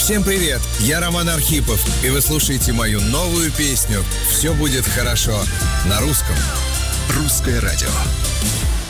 Всем привет, я Роман Архипов, и вы слушаете мою новую песню «Все будет хорошо» на русском. Русское радио.